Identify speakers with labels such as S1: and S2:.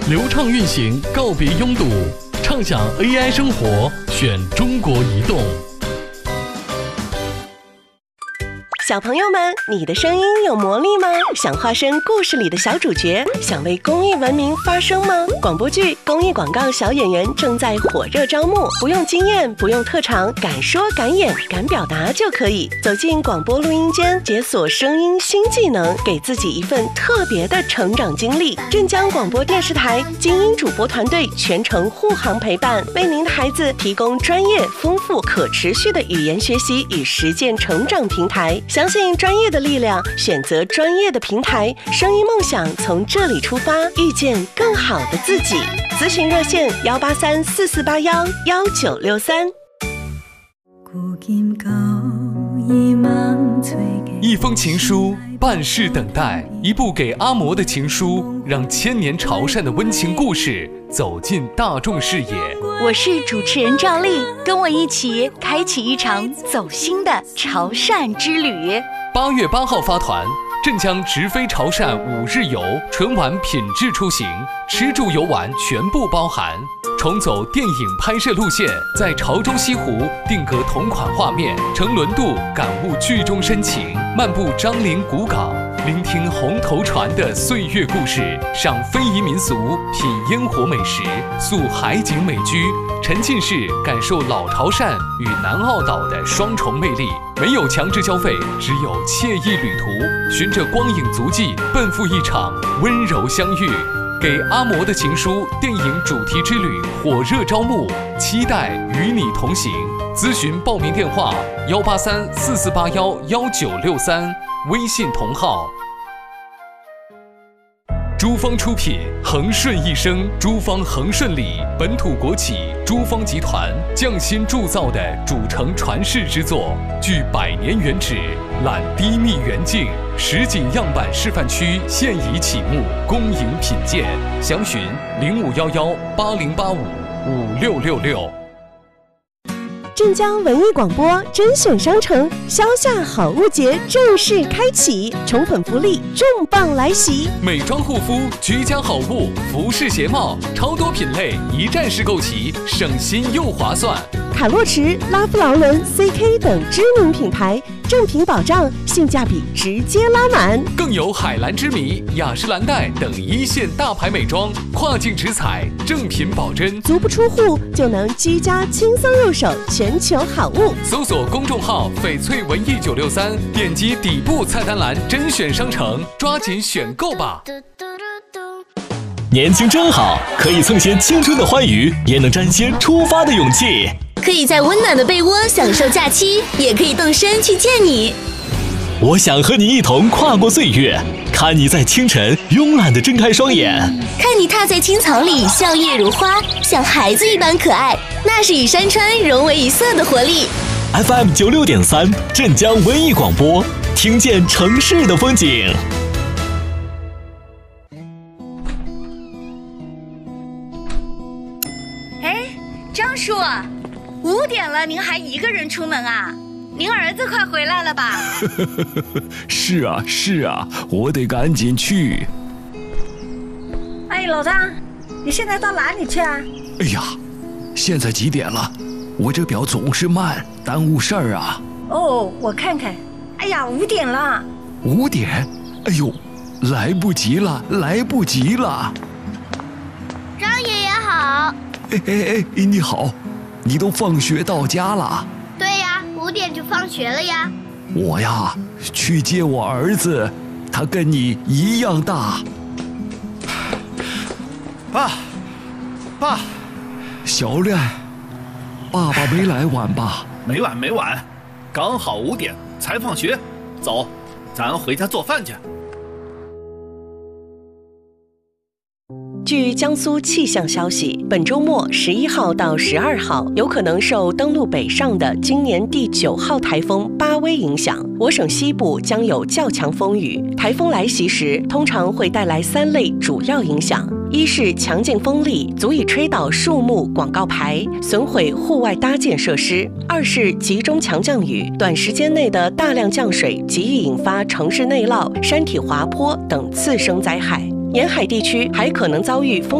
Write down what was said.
S1: 流畅运行，告别拥堵，畅享 AI 生活，选中国移动。
S2: 小朋友们，你的声音有魔力吗？想化身故事里的小主角，想为公益文明发声吗？广播剧、公益广告小演员正在火热招募，不用经验，不用特长，敢说敢演敢表达就可以。走进广播录音间，解锁声音新技能，给自己一份特别的成长经历。镇江广播电视台精英主播团队全程护航陪伴，为您的孩子提供专业、丰富、可持续的语言学习与实践成长平台。相信专业的力量，选择专业的平台，声音梦想从这里出发，遇见更好的自己。咨询热线18344811963。
S1: 一封情书，半世等待，一部给阿嬷的情书，让千年潮汕的温情故事走进大众视野。
S3: 我是主持人赵丽，跟我一起开启一场走心的潮汕之旅。
S1: 8月8号发团，镇江直飞潮汕5日游，纯玩品质出行，吃住游玩全部包含。重走电影拍摄路线，在潮州西湖定格同款画面，乘轮渡感悟剧中深情，漫步樟林古港，聆听红头船的岁月故事，赏非遗民俗，品烟火美食，宿海景美居，沉浸式感受老潮汕与南澳岛的双重魅力。没有强制消费，只有惬意旅途，循着光影足迹，奔赴一场温柔相遇。给阿嬷的情书电影主题之旅火热招募，期待与你同行。咨询报名电话18344811963，微信同号。珠芳出品，恒顺一生，珠芳恒顺里本土国企珠芳集团匠心铸造的主城传世之作，具100年原址，揽低密远近，实景样板示范区现已启幕，恭迎品鉴。详询051180855666。
S2: 镇江文艺广播甄选商城销夏好物节正式开启，宠粉福利重磅来袭！
S1: 美妆护肤、居家好物、服饰鞋帽，超多品类一站式购齐，省心又划算。
S2: 卡洛驰、拉夫劳伦、CK 等知名品牌，正品保障，性价比直接拉满。
S1: 更有海蓝之谜、雅诗兰黛等一线大牌美妆，跨境直采，正品保真，
S2: 足不出户就能居家轻松入手全球好物。
S1: 搜索公众号翡翠文艺963，点击底部菜单栏甄选商城，抓紧选购吧。
S4: 年轻真好，可以蹭些青春的欢愉，也能沾些出发的勇气。
S5: 可以在温暖的被窝享受假期，也可以动身去见你。
S4: 我想和你一同跨过岁月，看你在清晨慵懒地睁开双眼，
S5: 看你踏在青草里笑靥如花，像孩子一般可爱，那是与山川融为一色的活力。
S4: FM 96.3镇江文艺广播，听见城市的风景。
S3: 哎，张叔，5点了，您还一个人出门啊？您儿子快回来了吧？
S6: 是啊，我得赶紧去。
S7: 哎，老张，你现在到哪里去啊？
S6: 哎呀，现在几点了？我这表总是慢，耽误事儿啊。
S7: 哦，我看看。哎呀，5点了。
S6: 5点？哎呦，来不及了。
S8: 张爷爷好。
S6: 哎，你好，你都放学到家了？
S8: 对呀，5点就放学了呀。
S6: 我呀，去接我儿子，他跟你一样大。爸，小亮，爸爸没来晚吧？
S9: 没晚，刚好5点才放学。走，咱回家做饭去。
S2: 据江苏气象消息，本周末11号到12号，有可能受登陆北上的今年第9号台风巴威影响，我省西部将有较强风雨。台风来袭时，通常会带来3类主要影响：一是强劲风力足以吹倒树木、广告牌，损毁户外搭建设施；二是集中强降雨，短时间内的大量降水极易引发城市内涝、山体滑坡等次生灾害。沿海地区还可能遭遇风